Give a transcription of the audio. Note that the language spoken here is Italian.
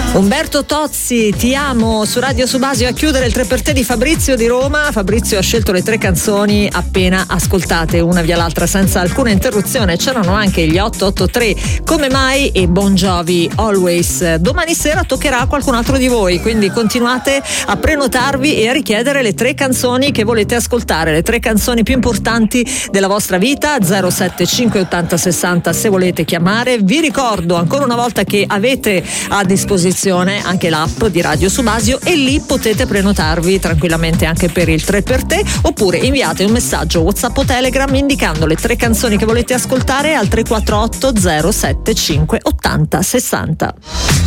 Umberto Tozzi, Ti amo, su Radio Subasio a chiudere il 3 per te di Fabrizio di Roma. Fabrizio ha scelto le 3 canzoni appena ascoltate, una via l'altra senza alcuna interruzione. C'erano anche gli 883 Come mai e Bon Jovi Always. Domani sera toccherà a qualcun altro di voi, quindi continuate a prenotarvi e a richiedere le 3 canzoni che volete ascoltare, le 3 canzoni più importanti della vostra vita. 075 80 60 se volete chiamare. Vi ricordo ancora una volta che avete a disposizione anche l'app di Radio Subasio e lì potete prenotarvi tranquillamente anche per il 3 per te, oppure inviate un messaggio WhatsApp o Telegram indicando le 3 canzoni che volete ascoltare al 348 075 80 60.